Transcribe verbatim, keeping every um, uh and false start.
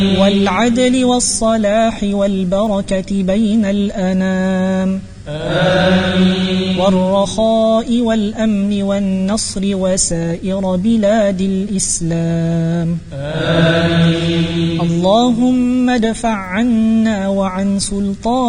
والعدل والصلاح والبركة بين الأنام آمين. والرخاء والأمن والنصر وسائر بلاد الإسلام آمين. اللهم ادفع عنا وعن سلطان